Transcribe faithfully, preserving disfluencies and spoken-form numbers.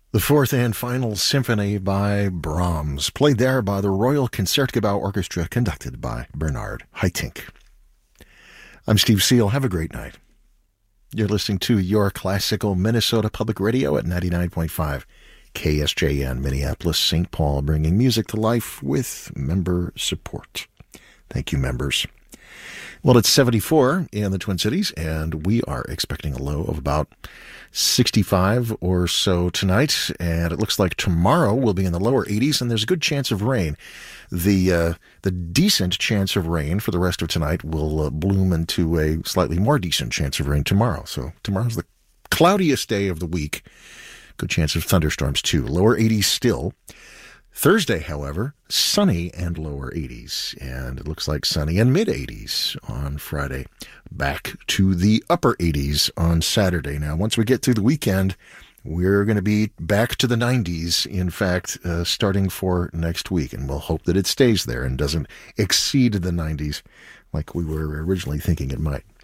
The fourth and final symphony by Brahms, played there by the Royal Concertgebouw Orchestra, conducted by Bernard Haitink. I'm Steve Seal. Have a great night. You're listening to Your Classical Minnesota Public Radio at ninety-nine point five K S J N, Minneapolis, Saint Paul, bringing music to life with member support. Thank you, members. Well, it's seventy-four in the Twin Cities, and we are expecting a low of about sixty-five or so tonight, and it looks like tomorrow will be in the lower eighties, and there's a good chance of rain. The uh, the decent chance of rain for the rest of tonight will uh, bloom into a slightly more decent chance of rain tomorrow. So tomorrow's the cloudiest day of the week. Good chance of thunderstorms, too. Lower eighties still. Thursday, however, sunny and lower eighties, and it looks like sunny and mid-eighties on Friday. Back to the upper eighties on Saturday. Now, once we get through the weekend, we're going to be back to the nineties, in fact, uh, starting for next week, and we'll hope that it stays there and doesn't exceed the nineties like we were originally thinking it might.